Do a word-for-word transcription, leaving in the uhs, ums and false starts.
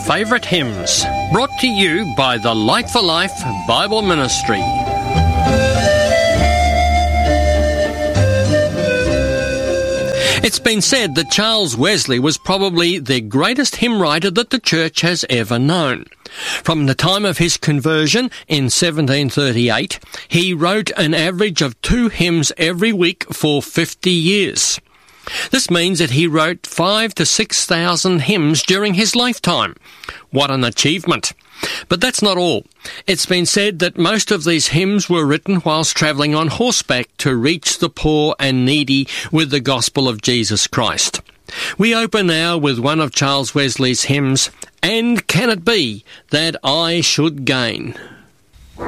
favourite hymns, brought to you by the Light for Life Bible Ministry. It's been said that Charles Wesley was probably the greatest hymn writer that the church has ever known. From the time of his conversion in seventeen thirty-eight, he wrote an average of two hymns every week for fifty years. This means that he wrote five to six thousand hymns during his lifetime. What an achievement! But that's not all. It's been said that most of these hymns were written whilst travelling on horseback to reach the poor and needy with the gospel of Jesus Christ. We open now with one of Charles Wesley's hymns, "And Can It Be That I Should Gain?"